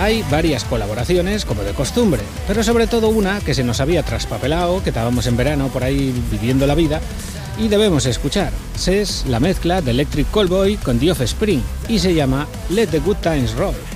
Hay varias colaboraciones, como de costumbre, pero sobre todo una que se nos había traspapelado, que estábamos en verano por ahí viviendo la vida, y debemos escuchar. Es la mezcla de Electric Callboy con The Offspring y se llama Let the Good Times Roll.